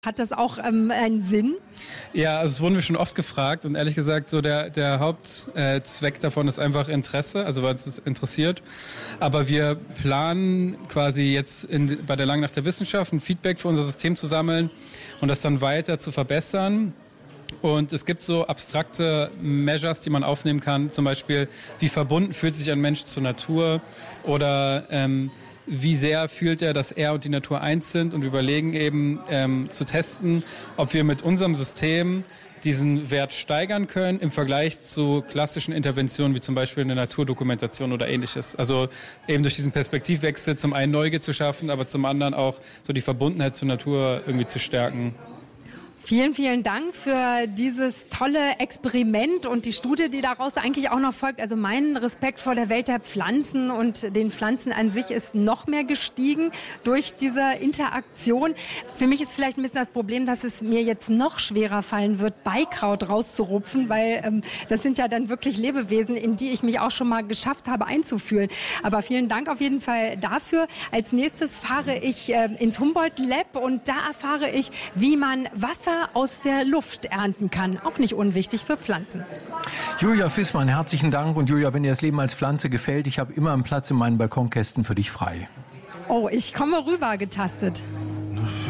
Hat das auch einen Sinn? Ja, also das wurden wir schon oft gefragt und ehrlich gesagt, so der Hauptzweck davon ist einfach Interesse, also weil es uns interessiert. Aber wir planen quasi jetzt bei der Langnacht der Wissenschaft ein Feedback für unser System zu sammeln und das dann weiter zu verbessern. Und es gibt so abstrakte Measures, die man aufnehmen kann, zum Beispiel, wie verbunden fühlt sich ein Mensch zur Natur oder wie sehr fühlt er, dass er und die Natur eins sind, und wir überlegen eben zu testen, ob wir mit unserem System diesen Wert steigern können im Vergleich zu klassischen Interventionen wie zum Beispiel eine Naturdokumentation oder ähnliches. Also eben durch diesen Perspektivwechsel zum einen Neugier zu schaffen, aber zum anderen auch so die Verbundenheit zur Natur irgendwie zu stärken. Vielen, vielen Dank für dieses tolle Experiment und die Studie, die daraus eigentlich auch noch folgt. Also mein Respekt vor der Welt der Pflanzen und den Pflanzen an sich ist noch mehr gestiegen durch diese Interaktion. Für mich ist vielleicht ein bisschen das Problem, dass es mir jetzt noch schwerer fallen wird, Beikraut rauszurupfen, weil das sind ja dann wirklich Lebewesen, in die ich mich auch schon mal geschafft habe einzufühlen. Aber vielen Dank auf jeden Fall dafür. Als nächstes fahre ich ins Humboldt Lab und da erfahre ich, wie man Wasser aus der Luft ernten kann. Auch nicht unwichtig für Pflanzen. Julia Fissmann, herzlichen Dank. Und Julia, wenn dir das Leben als Pflanze gefällt, ich habe immer einen Platz in meinen Balkonkästen für dich frei. Oh, ich komme rüber getastet.